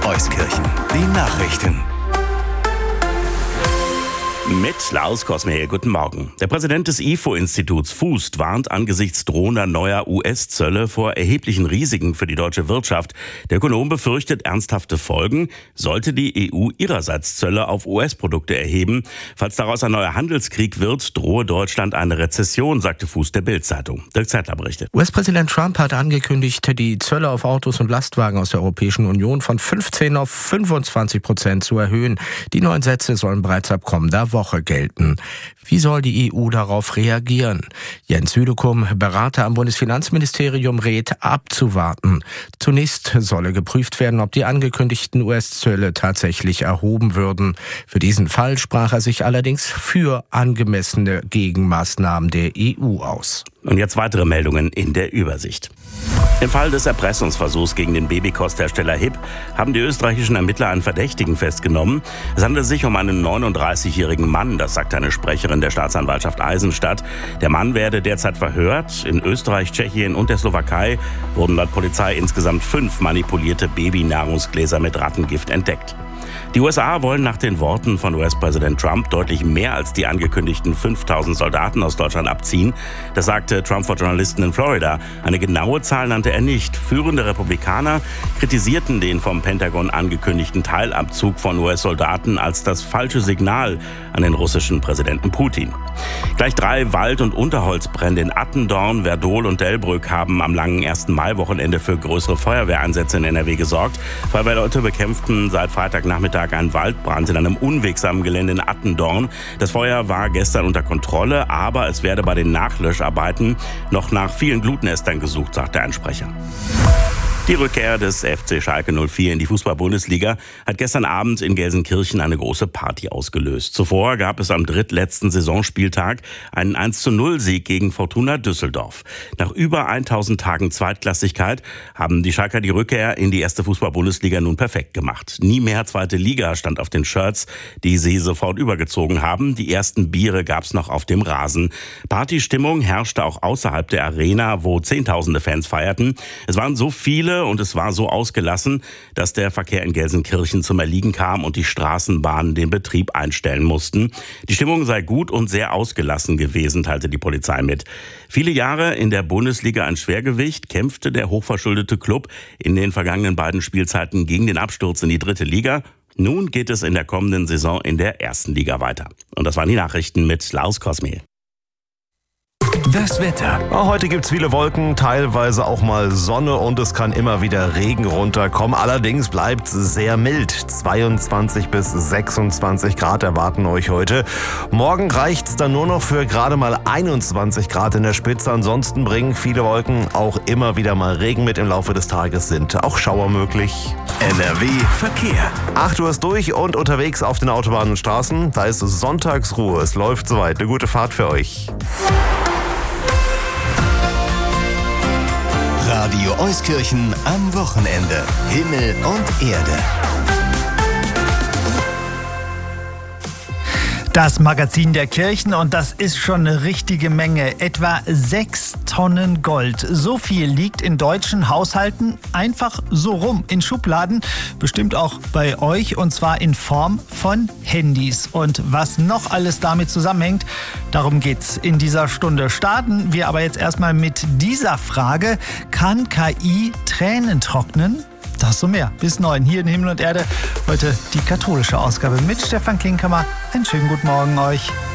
Euskirchen. Die Nachrichten. Mit Klaus Kosme, guten Morgen. Der Präsident des IFO-Instituts Fußt warnt angesichts drohender neuer US-Zölle vor erheblichen Risiken für die deutsche Wirtschaft. Der Ökonom befürchtet ernsthafte Folgen, sollte die EU ihrerseits Zölle auf US-Produkte erheben. Falls daraus ein neuer Handelskrieg wird, drohe Deutschland eine Rezession, sagte Fußt der Bild-Zeitung. Dirk Zeitler berichtet. US-Präsident Trump hat angekündigt, die Zölle auf Autos und Lastwagen aus der Europäischen Union von 15 auf 25% zu erhöhen. Die neuen Sätze sollen bereits ab kommender Woche gelten. Wie soll die EU darauf reagieren? Jens Südekum, Berater am Bundesfinanzministerium, rät, abzuwarten. Zunächst solle geprüft werden, ob die angekündigten US-Zölle tatsächlich erhoben würden. Für diesen Fall sprach er sich allerdings für angemessene Gegenmaßnahmen der EU aus. Und jetzt weitere Meldungen in der Übersicht. Im Fall des Erpressungsversuchs gegen den Babykosthersteller HIP haben die österreichischen Ermittler einen Verdächtigen festgenommen. Es handelt sich um einen 39-jährigen Mann, das sagt eine Sprecherin der Staatsanwaltschaft Eisenstadt. Der Mann werde derzeit verhört. In Österreich, Tschechien und der Slowakei wurden laut Polizei insgesamt 5 manipulierte Babynahrungsgläser mit Rattengift entdeckt. Die USA wollen nach den Worten von US-Präsident Trump deutlich mehr als die angekündigten 5.000 Soldaten aus Deutschland abziehen. Das sagte Trump vor Journalisten in Florida. Eine genaue Zahl nannte er nicht. Führende Republikaner kritisierten den vom Pentagon angekündigten Teilabzug von US-Soldaten als das falsche Signal an den russischen Präsidenten Putin. Gleich 3 Wald- und Unterholzbrände in Attendorn, Werdohl und Delbrück haben am langen 1. Mai-Wochenende für größere Feuerwehreinsätze in NRW gesorgt. Feuerwehrleute bekämpften seit Freitagnachmittag einen Waldbrand in einem unwegsamen Gelände in Attendorn. Das Feuer war gestern unter Kontrolle, aber es werde bei den Nachlöscharbeiten noch nach vielen Glutnestern gesucht, sagte ein Sprecher. Die Rückkehr des FC Schalke 04 in die Fußball-Bundesliga hat gestern Abend in Gelsenkirchen eine große Party ausgelöst. Zuvor gab es am drittletzten Saisonspieltag einen 1:0-Sieg gegen Fortuna Düsseldorf. Nach über 1000 Tagen Zweitklassigkeit haben die Schalker die Rückkehr in die erste Fußball-Bundesliga nun perfekt gemacht. Nie mehr zweite Liga stand auf den Shirts, die sie sofort übergezogen haben. Die ersten Biere gab's noch auf dem Rasen. Partystimmung herrschte auch außerhalb der Arena, wo Zehntausende Fans feierten. Es waren so viele und es war so ausgelassen, dass der Verkehr in Gelsenkirchen zum Erliegen kam und die Straßenbahnen den Betrieb einstellen mussten. Die Stimmung sei gut und sehr ausgelassen gewesen, teilte die Polizei mit. Viele Jahre in der Bundesliga ein Schwergewicht, kämpfte der hochverschuldete Klub in den vergangenen beiden Spielzeiten gegen den Absturz in die 3. Liga. Nun geht es in der kommenden Saison in der 1. Liga weiter. Und das waren die Nachrichten mit Klaus Kosme. Das Wetter. Heute gibt es viele Wolken, teilweise auch mal Sonne und es kann immer wieder Regen runterkommen. Allerdings bleibt es sehr mild. 22 bis 26 Grad erwarten euch heute. Morgen reicht es dann nur noch für gerade mal 21 Grad in der Spitze. Ansonsten bringen viele Wolken auch immer wieder mal Regen mit. Im Laufe des Tages sind auch Schauer möglich. NRW Verkehr. 8 Uhr ist durch und unterwegs auf den Autobahnen und Straßen. Da ist Sonntagsruhe. Es läuft soweit. Eine gute Fahrt für euch. Radio Euskirchen am Wochenende. Himmel und Erde. Das Magazin der Kirchen und das ist schon eine richtige Menge. Etwa 6 Tonnen Gold. So viel liegt in deutschen Haushalten einfach so rum in Schubladen. Bestimmt auch bei euch und zwar in Form von Handys. Und was noch alles damit zusammenhängt, darum geht's in dieser Stunde. Starten wir aber jetzt erstmal mit dieser Frage. Kann KI Tränen trocknen? Das und mehr. Bis 9 hier in Himmel und Erde. Heute die katholische Ausgabe mit Stefan Klinkhammer. Einen schönen guten Morgen euch.